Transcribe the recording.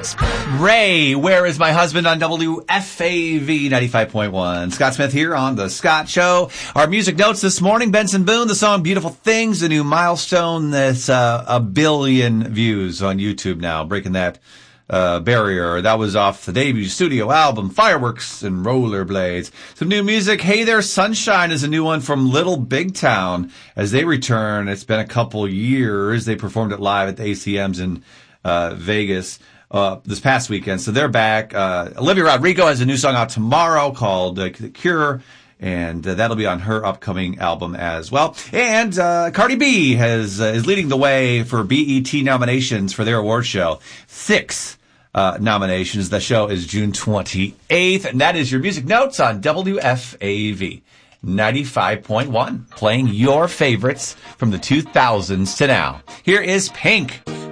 Ray, Where Is My Husband on WFAV 95.1. Scott Smith here on The Scott Show. Our music notes this morning, Benson Boone, the song Beautiful Things, a new milestone that's a billion views on YouTube now, breaking that barrier. That was off the debut studio album, Fireworks and Rollerblades. Some new music. Hey There Sunshine is a new one from Little Big Town as they return. It's been a couple years. They performed it live at the ACMs in Vegas this past weekend, so they're back. Olivia Rodrigo has a new song out tomorrow called The Cure, and that'll be on her upcoming album as well. And Cardi B is leading the way for BET nominations for their award show. 6 nominations. The show is June 28th, and that is your music notes on WFAV 95.1, playing your favorites from the 2000s to now. Here is Pink.